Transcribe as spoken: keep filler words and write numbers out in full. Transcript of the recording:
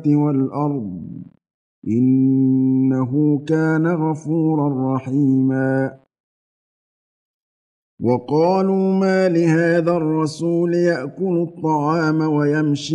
وَالْأَرْضِ إِنَّهُ كَانَ غَفُورًا رَّحِيمًا وَقَالُوا مَالِ هَٰذَا الرَّسُولِ يَأْكُلُ الطَّعَامَ وَيَمْشِي